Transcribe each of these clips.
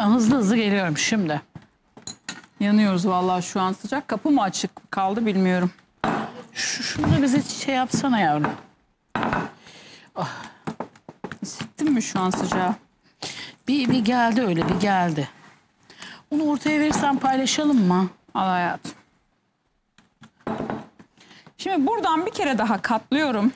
Ben hızlı hızlı geliyorum şimdi. Yanıyoruz vallahi şu an sıcak. Kapı mı açık kaldı bilmiyorum. Şunu da bize şey yapsana yavrum. Hissettin mi şu an sıcağı? Bir geldi öyle bir geldi. Onu ortaya verirsen paylaşalım mı? Al hayatım. Şimdi buradan bir kere daha katlıyorum.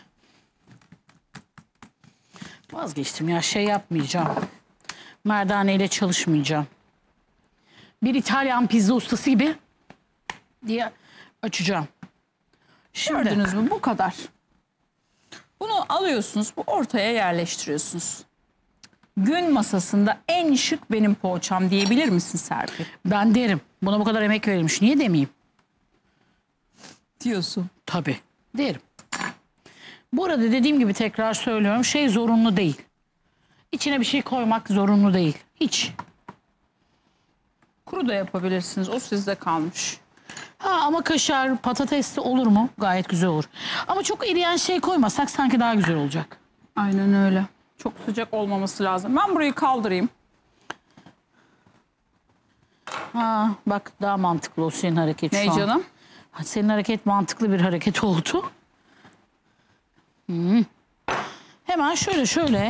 Vazgeçtim ya, şey yapmayacağım. Merdaneyle çalışmayacağım. Bir İtalyan pizza ustası gibi diye açacağım. Şimdi Gördünüz mü? Bu kadar. Bunu alıyorsunuz, bu ortaya yerleştiriyorsunuz. Gün masasında en şık benim poğaçam diyebilir misin Serpil? ben derim. Buna bu kadar emek verilmiş. Niye demeyeyim? Diyorsun. Tabii derim. Bu arada dediğim gibi tekrar söylüyorum. Şey zorunlu değil. İçine bir şey koymak zorunlu değil. Hiç. Kuru da yapabilirsiniz. O sizde kalmış. Ha, ama kaşar, patates de olur mu? Gayet güzel olur. Ama çok eriyen şey koymasak sanki daha güzel olacak. Aynen öyle. Çok sıcak olmaması lazım. Ben burayı kaldırayım. Ha, bak daha mantıklı o senin hareket Ne şu an. canım? Ha, senin hareket mantıklı bir hareket oldu. Hemen şöyle.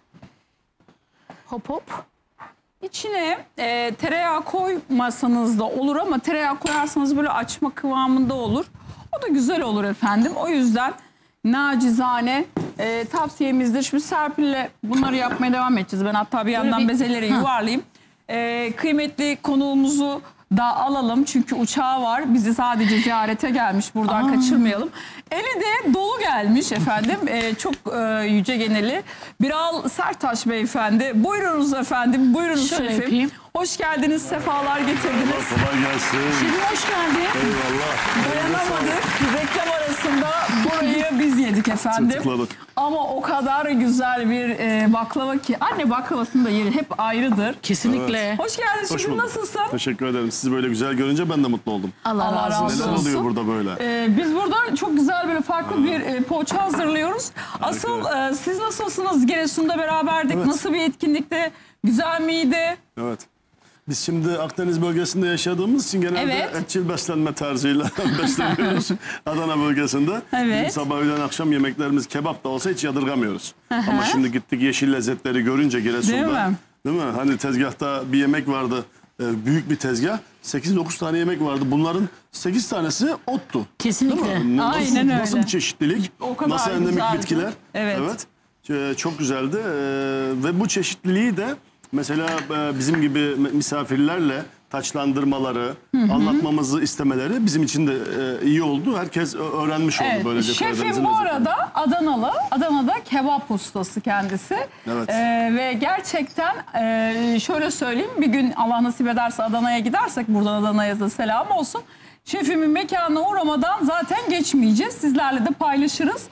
Hop hop. İçine tereyağı koymasanız da olur ama tereyağı koyarsanız böyle açma kıvamında olur. O da güzel olur efendim. O yüzden nacizane tavsiyemizdir. Şimdi Serpil'le bunları yapmaya devam edeceğiz. Ben hatta bir yandan bezeleri yuvarlayayım. Kıymetli konuğumuzu da alalım. Çünkü uçağı var. Bizi sadece ziyarete gelmiş. Buradan kaçırmayalım. Eli de dolu gelmiş efendim. Çok yüce geneli. Biral Sertaş beyefendi. Buyurunuz efendim. Buyurunuz Şöyle şefim. yapayım. Hoş geldiniz. Sefalar getirdiniz. Kolay gelsin. Şefim hoş geldin. Eyvallah. Dayanamadık. Reklam arasında burayı biz yedik efendim. Tırtıkladık. Ama o kadar güzel bir baklava ki. Anne baklavasının da yeri hep ayrıdır. Kesinlikle. Hoş geldin. Hoş Şimdi bulduk. nasılsın? Teşekkür ederim. Sizi böyle güzel görünce ben de mutlu oldum. Allah razı olsun. Neler oluyor burada böyle? Biz burada çok güzel böyle farklı bir poğaça hazırlıyoruz. Asıl siz nasılsınız? Giresun'da beraberdik. Evet. Nasıl bir etkinlikte? Güzel miydi? Evet. Biz şimdi Akdeniz bölgesinde yaşadığımız için genelde Evet. etçil beslenme tarzıyla besleniyoruz. Adana bölgesinde. Evet. Bizim sabah öğlen akşam yemeklerimiz kebap da olsa hiç yadırgamıyoruz. Ama şimdi gittik yeşil lezzetleri görünce Giresun'da. Değil mi? Değil mi? Hani tezgahta bir yemek vardı. Büyük bir tezgah. 8-9 tane yemek vardı. Bunların 8 tanesi ottu. Kesinlikle. Değil mi? Aynen öyle. Nasıl bir çeşitlilik, O kadar nasıl endemik güzeldi. bitkiler. Evet. Çok güzeldi. Ve bu çeşitliliği de mesela bizim gibi misafirlerle taçlandırmaları, anlatmamızı istemeleri bizim için de iyi oldu. Herkes öğrenmiş oldu Evet. böylece. Şefim Karadeniz'in bu lezzetini. arada Adanalı. Adana'da kebap ustası kendisi. Evet. Ve gerçekten şöyle söyleyeyim. Bir gün Allah nasip ederse Adana'ya gidersek buradan Adana'ya da selam olsun. Şefimin mekanına uğramadan zaten geçmeyeceğiz. Sizlerle de paylaşırız.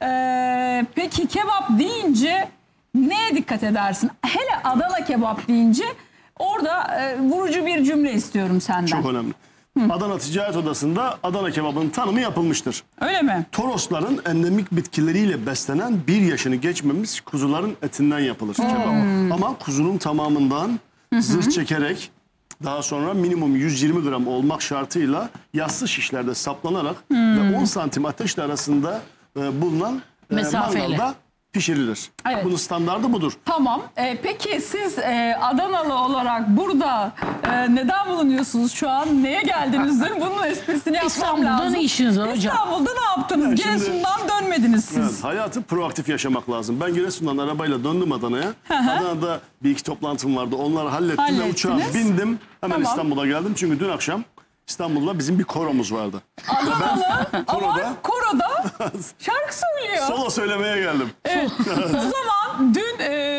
Peki kebap deyince neye dikkat edersin? Hele Adana kebap deyince orada vurucu bir cümle istiyorum senden. Çok önemli. Adana Ticaret Odası'nda Adana kebabının tanımı yapılmıştır. Öyle mi? Torosların endemik bitkileriyle beslenen 1 yaşını geçmemiş kuzuların etinden yapılır kebap. Ama kuzunun tamamından zırh çekerek daha sonra minimum 120 gram olmak şartıyla yassı şişlerde saplanarak ve 10 santim ateşle arasında bulunan Mesafeyle. mangalda pişirilir. Evet. Bunun standardı budur. Tamam. Peki siz Adanalı olarak burada neden bulunuyorsunuz şu an? Neye geldiniz? Bunun esprisini yapmam İstanbul'da lazım. ne işiniz var hocam? İstanbul'da ne yaptınız? Ya şimdi- Giresun'dan dönmediniz siz. Evet, hayatı proaktif yaşamak lazım. Ben Giresun'dan arabayla döndüm Adana'ya. Adana'da bir iki toplantım vardı. Onları hallettim ve uçağa Hallettiniz. bindim. Hemen Tamam. İstanbul'a geldim. Çünkü dün akşam İstanbul'da bizim bir koromuz vardı. Adanalı ama Koro'da- koroda şarkı söylüyor. Solo söylemeye geldim. Evet. O zaman dün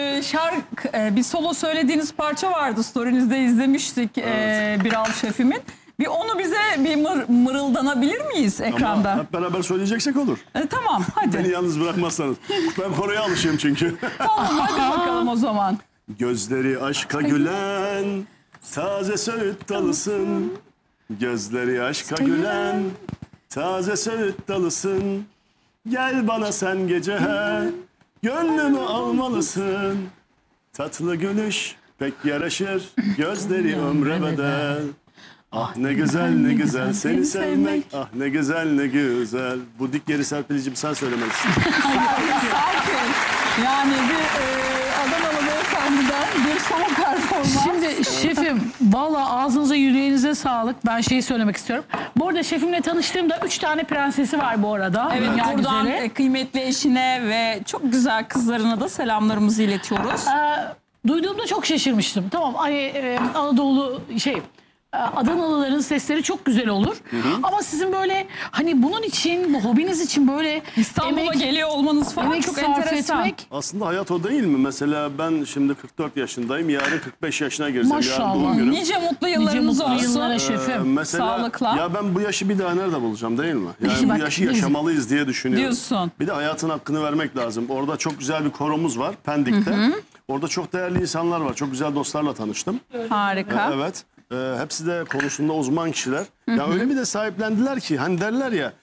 bir solo söylediğiniz parça vardı. Story'nizde izlemiştik Biral şefimin. Bir onu bize bir mırıldanabilir miyiz ekranda? Ama hep beraber söyleyeceksek olur. Tamam hadi. Beni yalnız bırakmazsanız. Ben koroya alışığım çünkü. Tamam hadi bakalım o zaman. Gözleri aşka gülen, taze söğüt dalısın. Gözleri aşka gülen, taze söğüt dalısın. Gel bana sen gece, gönlümü almalısın. Tatlı gülüş, pek yaraşır gözleri ömre bedel. Ah ne güzel ne güzel seni sevmek. Ah ne güzel ne güzel. Bu dik yeri Serpil'cim sen söylemelisin. Serpil. Yani bir Adanalı beyefendiden bir son performans. Şimdi şefim valla ağzınıza yüreğinize sağlık. Ben şeyi söylemek istiyorum. Bu arada şefimle tanıştığımda 3 tane prensesi var bu arada. Evet, Dünya buradan güzeli. kıymetli eşine ve çok güzel kızlarına da selamlarımızı iletiyoruz. Duyduğumda çok şaşırmıştım. Tamam Anadolu Adanalıların sesleri çok güzel olur. Ama sizin böyle hani bunun için, bu hobiniz için böyle İstanbul'a geliyor olmanız falan emek çok sarf enteresan. etmek. Aslında hayat o değil mi? Mesela ben şimdi 44 yaşındayım. Yarın 45 yaşına gireceğim. Maşallah. Yarın doğum günüm. Nice mutlu Nice yıllarınız mutlu olsun. yıllara şefim. Mesela Sağlıkla. ya ben bu yaşı bir daha nerede bulacağım değil mi? Yani Bak, bu yaşı biz- yaşamalıyız diye düşünüyorum. Diyorsun. Bir de hayatın hakkını vermek lazım. Orada çok güzel bir koromuz var Pendik'te. Orada çok değerli insanlar var. Çok güzel dostlarla tanıştım. Harika. Evet. Hepsi de konusunda uzman kişiler. Ya öyle bir de sahiplendiler ki hani derler ya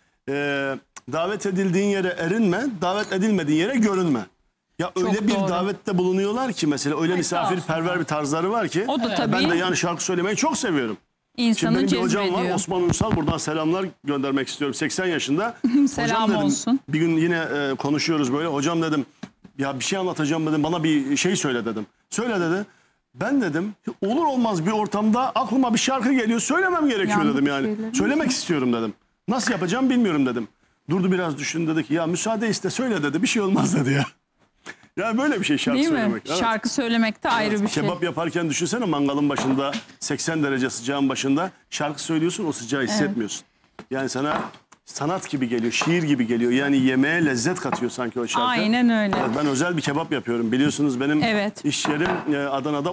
davet edildiğin yere erinme, davet edilmediğin yere görünme. Ya öyle bir doğru. davette bulunuyorlar ki mesela öyle misafirperver bir tarzları var ki. O da tabii Ben de yani şarkı söylemeyi çok seviyorum. Şimdi insanı benim bir hocam var cezbediyor. Osman Ünsal, buradan selamlar göndermek istiyorum. 80 yaşında. Selam Hocam dedim, olsun. bir gün yine konuşuyoruz böyle. Hocam dedim ya bir şey anlatacağım dedim, bana bir şey söyle dedim. Söyle dedi. Ben dedim olur olmaz bir ortamda aklıma bir şarkı geliyor, söylemem gerekiyor Yanlış dedim yani. şeyler. Söylemek istiyorum dedim. Nasıl yapacağım bilmiyorum dedim. Durdu biraz düşündü, dedi ki ya müsaade iste söyle dedi, bir şey olmaz dedi ya. Yani böyle bir şey şarkı Değil mi? söylemek. Evet. Şarkı söylemek de ayrı bir şey. Kebap yaparken düşünsene, mangalın başında 80 derece sıcağın başında şarkı söylüyorsun, o sıcağı hissetmiyorsun. Yani sana sanat gibi geliyor, şiir gibi geliyor. Yani yemeğe lezzet katıyor sanki o şarkı. Aynen öyle. Evet, ben özel bir kebap yapıyorum. Biliyorsunuz benim Evet. iş yerim Adana'da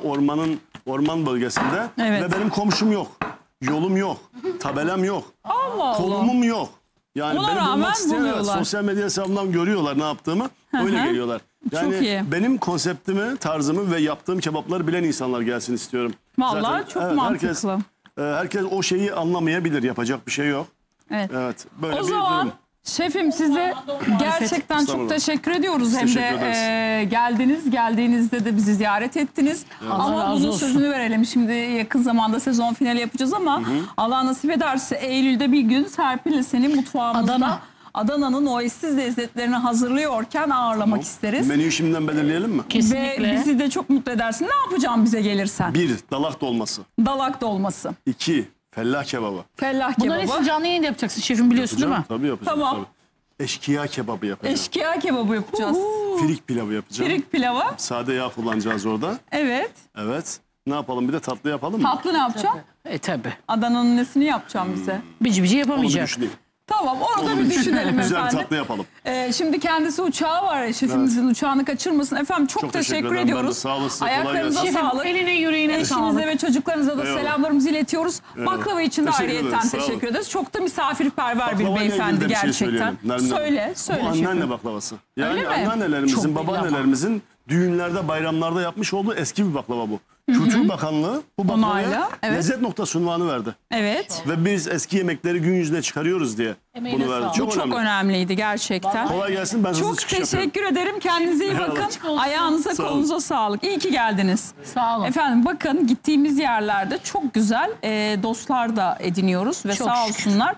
orman bölgesinde. Evet. Ve benim komşum yok. Yolum yok. Tabelam yok. Allah Allah. Konumum yok. Yani Ona beni rağmen bulmak isteyen buluyorlar. sosyal medya hesabımdan görüyorlar ne yaptığımı. Öyle geliyorlar. Yani Çok iyi. benim konseptimi, tarzımı ve yaptığım kebapları bilen insanlar gelsin istiyorum. Vallahi Zaten, çok evet, mantıklı. Herkes o şeyi anlamayabilir. Yapacak bir şey yok. Evet. Evet. Böyle O bir zaman durum. şefim size gerçekten çok Estağfurullah. teşekkür ediyoruz. Hem teşekkür de geldiğinizde de bizi ziyaret ettiniz. Allah Ama razı bunun olsun. sözünü verelim. Şimdi yakın zamanda sezon finali yapacağız ama Allah nasip ederse Eylül'de bir gün Serpil'le seni mutfağımızda Adana'nın o eşsiz lezzetlerini hazırlıyorken ağırlamak isteriz. Menüyü şimdiden belirleyelim mi? Kesinlikle. Ve bizi de çok mutlu edersin. Ne yapacağım bize gelirsen? 1. Dalak dolması. Dalak dolması, 2. Fellah kebabı. fellah Bunların kebabı, hepsini canlı yayında yapacaksın şefim, biliyorsun değil mi? Tabii yapacağım. Tamam. Tabii. Eşkıya kebabı yapacağım. eşkıya kebabı yapacağız. Firik pilavı yapacağım. Firik pilavı. Sade yağ kullanacağız orada. Evet. Evet. Ne yapalım, bir de tatlı yapalım mı? Tatlı ne yapacağım? Tabii. Adana'nın nesini yapacağım bize? Bici bici Onu bir yapamayacak. düşüneyim. Tamam, orada bir düşünelim Güzel bir efendim. tatlı yapalım. Şimdi kendisi uçağı var ya, şefimizin uçağını kaçırmasın. Efendim çok teşekkür teşekkür ederim. Ben de ediyoruz. sağ olasın, kolay Ayaklarınıza gelsin. sağlık. Eline yüreğine Eşinize sağlık. ve çocuklarınıza da Eyvallah. selamlarımızı iletiyoruz. Baklava için de Teşekkür ayrıyeten ederiz, sağ olun. teşekkür ederiz. Çok da misafirperver bir Baklavayla ilgili beyefendi de bir şey gerçekten. söyleyelim, Nermin Hanım. Söyle Bu şefim. anneanne baklavası. Yani Öyle mi? anneannelerimizin, Çok belli ama. babaannelerimizin düğünlerde, bayramlarda yapmış olduğu eski bir baklava bu. Kültür Bakanlığı bu baklavaya Onayla, evet. lezzet noktası unvanı verdi. Evet. Ve biz eski yemekleri gün yüzüne çıkarıyoruz diye Emeğine bunu verdi. sağlık. Çok Bu çok önemli. önemliydi gerçekten. Kolay gelsin, ben hızlı Çok çıkış yapıyorum. teşekkür ederim. Kendinize iyi Eyvallah. bakın. Ayağınıza Sağ olun. kolunuza sağlık. İyi ki geldiniz. Sağ olun. Efendim bakın, gittiğimiz yerlerde çok güzel dostlar da ediniyoruz ve Çok sağ şükür. olsunlar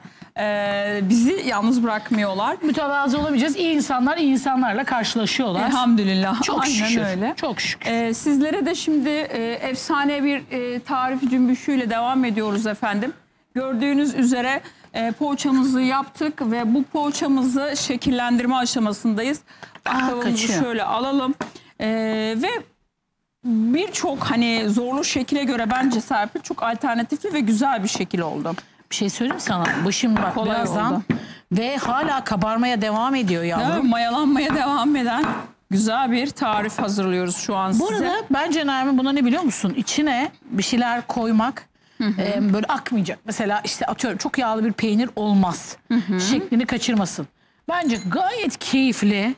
bizi yalnız bırakmıyorlar. Mütevazı olamayacağız. İyi insanlar iyi insanlarla karşılaşıyorlar. Elhamdülillah. Çok Aynen şükür. öyle. Çok şükür. Sizlere de şimdi efsane bir tarif cümbüşüyle devam ediyoruz efendim. Gördüğünüz üzere poğaçamızı yaptık ve bu poğaçamızı şekillendirme aşamasındayız. Baklavamızı kaçıyor. şöyle alalım. Ve birçok hani zorlu şekile göre bence Serpil çok alternatifli ve güzel bir şekil oldu. Bir şey söyleyeyim mi sana? Bu şimdi bak Kolay birazdan oldu. ve hala kabarmaya devam ediyor Değil mi? yavrum. Mayalanmaya devam eden güzel bir tarif hazırlıyoruz şu an Bu size. arada bence Nermin buna ne biliyor musun? İçine bir şeyler koymak böyle akmayacak. Mesela işte atıyorum çok yağlı bir peynir olmaz. Şeklini kaçırmasın. Bence gayet keyifli.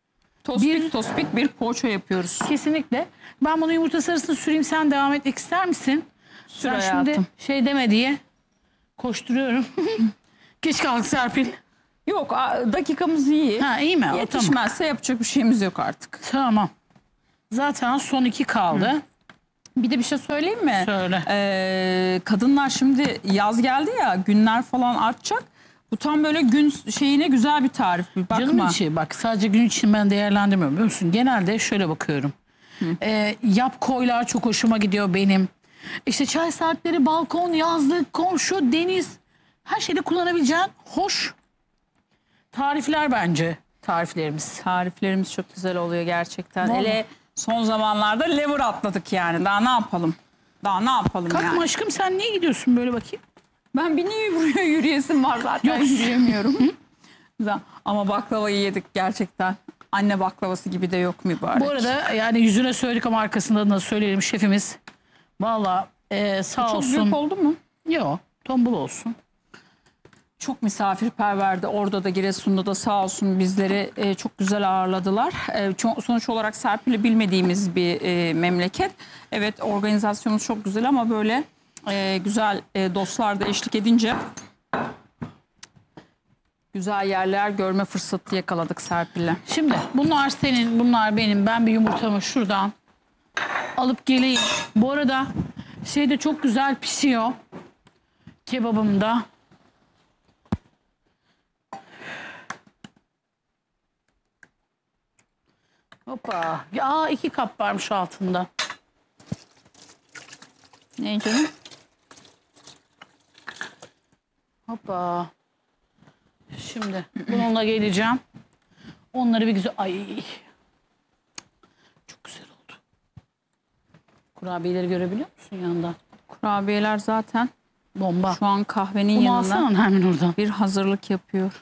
Tospik bir poğaça yapıyoruz. Kesinlikle. Ben bunu yumurta sarısını süreyim, sen devam etmek ister misin? Sür Sen hayatım. şimdi şey deme diye koşturuyorum. Geç kaldık Serpil. Yok, dakikamız iyi. Ha iyi mi? O, tamam. Yetişmezse yapacak bir şeyimiz yok artık. Tamam. Zaten son 2 kaldı. Bir de bir şey söyleyeyim mi? Söyle. Kadınlar şimdi yaz geldi ya, günler falan artacak. Bu tam böyle gün şeyine güzel bir tarif. Bir bakma. Canım içi bak, sadece gün için ben değerlendirmiyorum biliyor musun? Genelde şöyle bakıyorum. Yap koylar çok hoşuma gidiyor benim. İşte çay saatleri, balkon, yazlık, komşu, deniz. Her şeyde kullanabileceğin hoş tarifler bence tariflerimiz. Tariflerimiz çok güzel oluyor gerçekten. Vallahi. Hele son zamanlarda lever atladık yani. Daha ne yapalım? Daha ne yapalım Kalkma yani? aşkım, sen niye gidiyorsun böyle bakayım? Ben bir niye buraya yürüyesim var zaten, Yok. yürüyemiyorum. Ama baklavayı yedik gerçekten. Anne baklavası gibi de yok mübarek. Bu arada yani yüzüne söyledik ama arkasında da söyleyelim, şefimiz. Valla sağ çok olsun. büyük oldu mu? Yok, tombul olsun. Çok misafirperverdi. Orada da Giresun'da da sağ olsun bizleri çok güzel ağırladılar. Sonuç olarak Serpil'i bilmediğimiz bir memleket. Evet, organizasyonumuz çok güzel ama böyle güzel dostlar da eşlik edince güzel yerler görme fırsatı yakaladık Serpil'le. Şimdi bunlar senin, bunlar benim. Ben bir yumurtamı şuradan alıp geleyim. Bu arada şey de çok güzel pişiyor. Kebabım da. Hoppa. Ya 2 kap varmış altında. Ne canım? Hoppa. Şimdi bununla geleceğim. Onları bir güzel... Ay. Çok güzel oldu. Kurabiyeleri görebiliyor musun yanında? Kurabiyeler zaten Bomba. şu an kahvenin Bunu yanında alsana Nermin oradan. bir hazırlık yapıyor.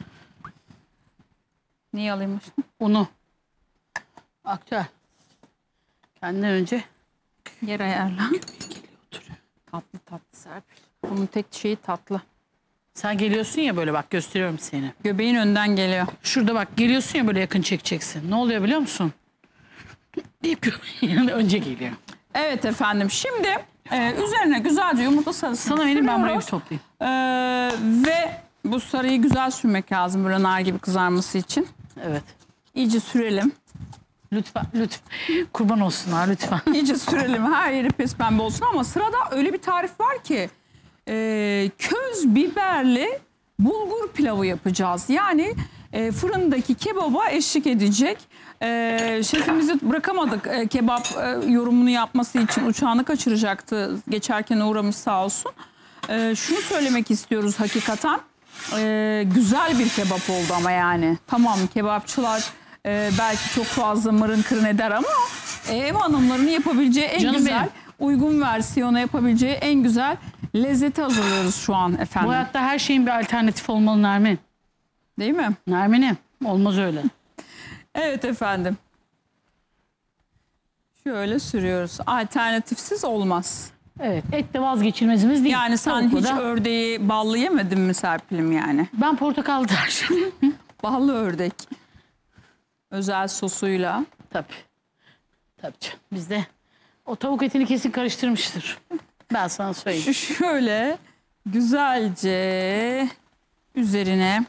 Niye alayım? Unu. Aktüel. Kendinden önce Yer ayarla. Tatlı tatlı Serpil. Bunun tek şeyi tatlı. sen geliyorsun ya böyle, bak gösteriyorum seni. Göbeğin önden geliyor. Şurada bak geliyorsun ya, böyle yakın çekeceksin. Ne oluyor biliyor musun? Deyip göbeğin önce geliyor. Evet efendim, şimdi üzerine güzelce yumurta sarısı Sana verin, ben burayı bir sürüyoruz. toplayayım. Ve bu sarıyı güzel sürmek lazım böyle nar gibi kızarması için. Evet. İyice sürelim. Lütfen, lütfen. Kurban olsunlar lütfen. İyice sürelim, her yeri pes pembe olsun. Ama sırada öyle bir tarif var ki köz biberli bulgur pilavı yapacağız. Yani fırındaki kebaba eşlik edecek. Şefimizi bırakamadık, kebap yorumunu yapması için uçağını kaçıracaktı. Geçerken uğramış sağ olsun. Şunu söylemek istiyoruz hakikaten. Güzel bir kebap oldu ama yani. Tamam, kebapçılar belki çok fazla mırın kırın eder ama ev hanımlarının yapabileceği en Canım güzel, benim. uygun versiyona yapabileceği en güzel lezzeti hazırlıyoruz şu an efendim. Bu hayatta her şeyin bir alternatif olmalı Nermin. Değil mi? Nermin'im. Olmaz öyle. Evet efendim. Şöyle sürüyoruz. Alternatifsiz olmaz. Evet. Et de vazgeçilmezimiz değil. Yani sen Tavukla hiç da- ördeği ballı yemedin mi Serpil'im yani? Ben portakal tercih. Ballı ördek. Özel sosuyla. Tabii. Tabii canım. Bizde o tavuk etini kesin karıştırmıştır. Ben sana söyleyeyim. Şöyle güzelce üzerine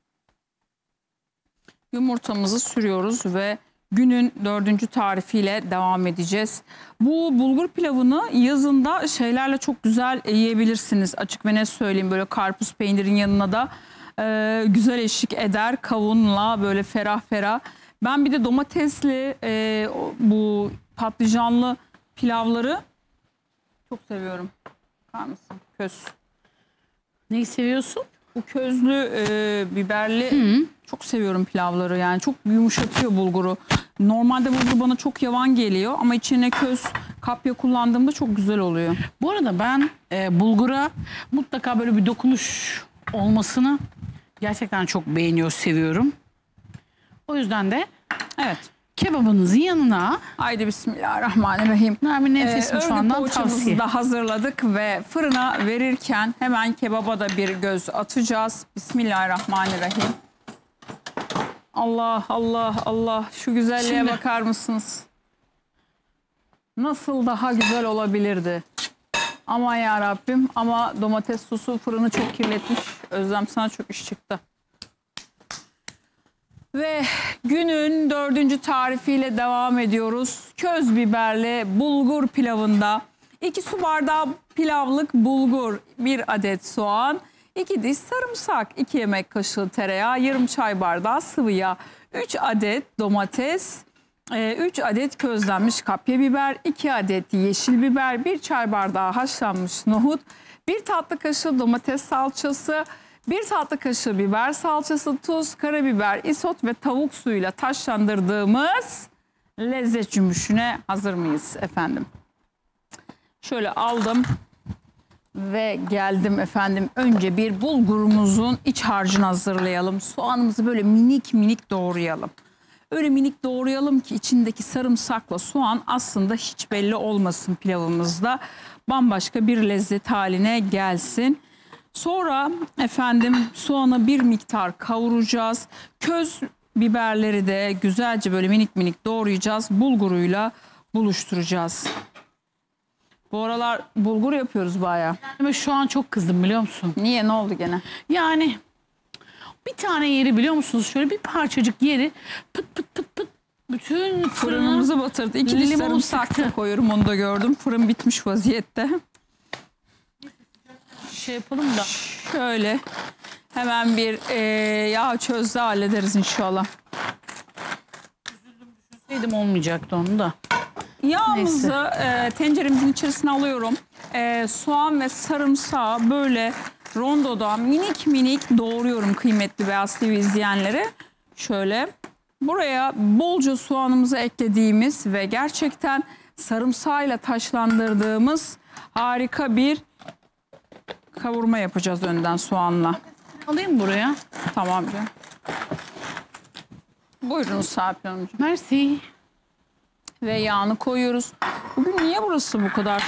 yumurtamızı sürüyoruz ve günün 4. tarifiyle devam edeceğiz. Bu bulgur pilavını yazında şeylerle çok güzel yiyebilirsiniz. Açık ve net söyleyeyim, böyle karpuz peynirin yanına da güzel eşlik eder. Kavunla böyle ferah ferah. Ben bir de domatesli bu patlıcanlı pilavları çok seviyorum. Bakar mısın? Köz. Neyi seviyorsun? Bu közlü biberli çok seviyorum pilavları, yani çok yumuşatıyor bulguru. Normalde bulgur bana çok yavan geliyor ama içine köz, kapya kullandığımda çok güzel oluyor. Bu arada ben bulgura mutlaka böyle bir dokunuş olmasını gerçekten çok beğeniyor, seviyorum. O yüzden de Evet. kebabınızın yanına Haydi bismillahirrahmanirrahim. Nermin Nefis Örgü Mutfağı'ndan poğaçamızı tavsiye. da hazırladık ve fırına verirken hemen kebaba da bir göz atacağız. Bismillahirrahmanirrahim. Allah Allah Allah, şu güzelliğe Şimdi- bakar mısınız? Nasıl daha güzel olabilirdi? Aman ya Rabbim, ama domates sosu fırını çok kirletmiş. Özlem, sana çok iş çıktı. Ve günün 4. tarifiyle devam ediyoruz. Köz biberli bulgur pilavında 2 su bardağı pilavlık bulgur, 1 adet soğan, 2 diş sarımsak, 2 yemek kaşığı tereyağı, yarım çay bardağı sıvı yağ, 3 adet domates, 3 adet közlenmiş kapya biber, 2 adet yeşil biber, 1 çay bardağı haşlanmış nohut, 1 tatlı kaşığı domates salçası, 1 tatlı kaşığı biber salçası, tuz, karabiber, isot ve tavuk suyuyla taşlandırdığımız lezzet cümbüşüne hazır mıyız efendim? Şöyle aldım ve geldim efendim. Önce bir bulgurumuzun iç harcını hazırlayalım. Soğanımızı böyle minik minik doğrayalım. Öyle minik doğrayalım ki içindeki sarımsakla soğan aslında hiç belli olmasın pilavımızda. Bambaşka bir lezzet haline gelsin. Sonra efendim soğanı bir miktar kavuracağız. Köz biberleri de güzelce böyle minik minik doğrayacağız. Bulguruyla buluşturacağız. Bu aralar bulgur yapıyoruz bayağı. Ama şu an çok kızdım biliyor musun? Niye, ne oldu gene? Yani bir tane yeri biliyor musunuz? Şöyle bir parçacık yeri pıt pıt pıt pıt bütün Fırınımızı batırdı. 2 diş limon sarımsak sıktı. da koyuyorum, onu da gördüm. Fırın bitmiş vaziyette. şey yapalım da. Şöyle hemen bir yağ çözde hallederiz inşallah. Dedim olmayacaktı onu da. Yağımızı tenceremizin içerisine alıyorum. Soğan ve sarımsağı böyle rondoda minik minik doğruyorum kıymetli Beyaz TV izleyenlere. Şöyle buraya bolca soğanımızı eklediğimiz ve gerçekten sarımsağıyla taşlandırdığımız harika bir kavurma yapacağız önden soğanla. Alayım buraya. Tamam canım. Buyurun Serpil Hanımcığım. Mersi. Ve yağını koyuyoruz. Bugün niye burası bu kadar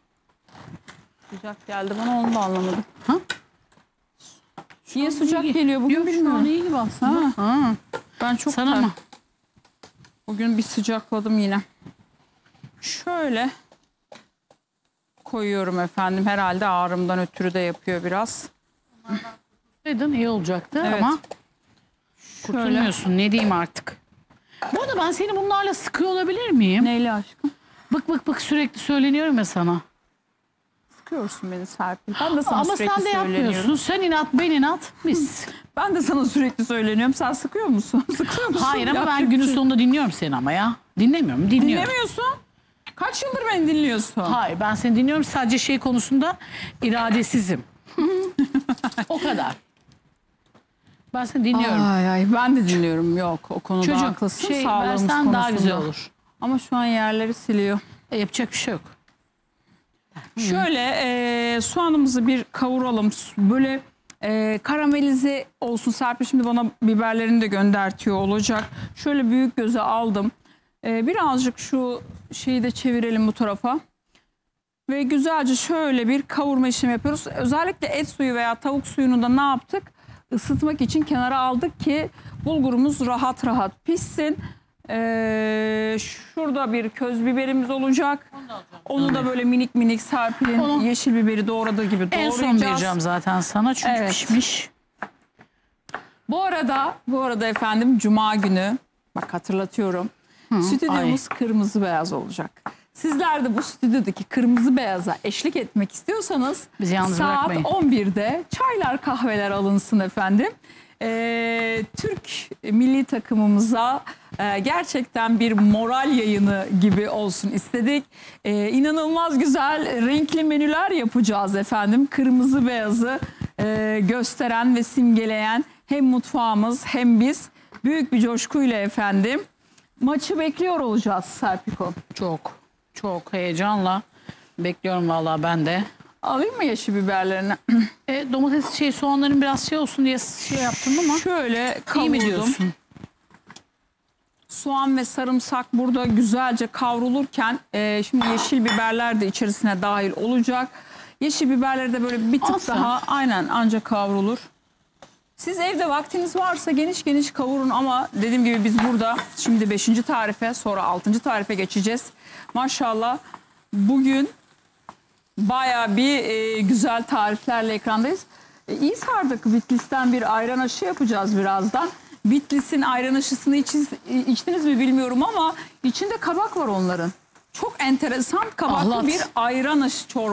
sıcak geldi bana, onu da anlamadım. Ha? Niye sıcak geliyor bugün Yok, şu an bilmiyorum. iyi gibi aslında. Ha. Ben çok Sana mı? Bugün bir sıcakladım yine. Şöyle koyuyorum efendim. Herhalde ağrımdan ötürü de yapıyor biraz. Dedin iyi olacaktı Evet. ama Şöyle. kurtulmuyorsun. Ne diyeyim artık. Bu arada ben seni bunlarla sıkıyor olabilir miyim? Neyle aşkım? Bık bık bık sürekli söyleniyorum ya sana. Sıkıyorsun beni Serpil. Ben de sana Ama sürekli sen de söyleniyorum. yapmıyorsun. Sen inat ben inat biz. Ben de sana sürekli söyleniyorum. Sen sıkıyor musun? Sıkıyor musun? Hayır ama ben Yapacak günün bir şey- sonunda dinliyorum seni ama ya. Dinlemiyorum dinliyorum. Dinlemiyorsun. Kaç yıldır beni dinliyorsun? Hayır ben seni dinliyorum sadece şey konusunda iradesizim. O kadar. Ben seni dinliyorum. Ay ay, ben de dinliyorum. Yok, o konuda Çocuk haklısın. şey Sağlığımız versen daha konusunda. güzel olur. Ama şu an yerleri siliyor. Yapacak bir şey yok. Şöyle soğanımızı bir kavuralım. Böyle karamelize olsun. Serpil şimdi bana biberlerini de göndertiyor olacak. Şöyle büyük göze aldım. Birazcık şu şeyi de çevirelim bu tarafa. Ve güzelce şöyle bir kavurma işlemi yapıyoruz. Özellikle et suyu veya tavuk suyunu da ne yaptık? Isıtmak için kenara aldık ki bulgurumuz rahat rahat pişsin. Şurada bir köz biberimiz olacak. Onu da böyle minik minik Serpil'in Onu yeşil biberi doğradığı gibi En doğrayacağız. son vereceğim zaten sana çünkü Evet. pişmiş. Bu arada efendim Cuma günü, bak hatırlatıyorum. Stüdyomuz kırmızı beyaz olacak. Sizler de bu stüdyodaki kırmızı beyaza eşlik etmek istiyorsanız Bizi yalnız saat bırakmayın. 11'de çaylar kahveler alınsın efendim. Türk milli takımımıza gerçekten bir moral yayını gibi olsun istedik. İnanılmaz güzel renkli menüler yapacağız efendim. Kırmızı beyazı gösteren ve simgeleyen hem mutfağımız hem biz büyük bir coşkuyla efendim maçı bekliyor olacağız Serpiko. Çok heyecanla bekliyorum vallahi ben de. Alayım mı yeşil biberlerini? Domates soğanların biraz şey olsun diye şey yaptım ama Şöyle iyi mi kavurdum. diyorsun? Soğan ve sarımsak burada güzelce kavrulurken şimdi yeşil biberler de içerisine dahil olacak. Yeşil biberleri de böyle bir tık Olsun. daha aynen ancak kavrulur. Siz evde vaktiniz varsa geniş geniş kavurun ama dediğim gibi biz burada şimdi 5. tarife sonra 6. tarife geçeceğiz. Maşallah bugün bayağı bir güzel tariflerle ekrandayız. İyi sardık. Bitlis'ten bir ayran aşı yapacağız birazdan. Bitlis'in ayran aşısını içtiniz mi bilmiyorum ama içinde kabak var onların. çok enteresan kabaklı Ahlat. bir ayran aşı çorbası.